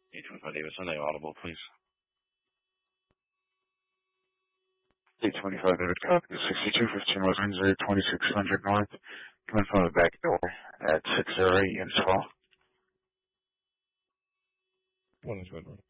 825 Davidson, are you audible, please? 825 David Cup, 6215 Los Angeles, 2600 North. Coming from the back door at 608 Units Hall. 1 is good.